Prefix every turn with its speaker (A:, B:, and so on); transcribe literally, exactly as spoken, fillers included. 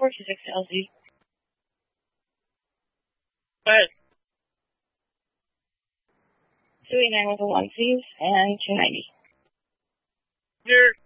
A: four two six L Z.
B: What?
A: two eight nine one one, please, and two ninety.
B: You're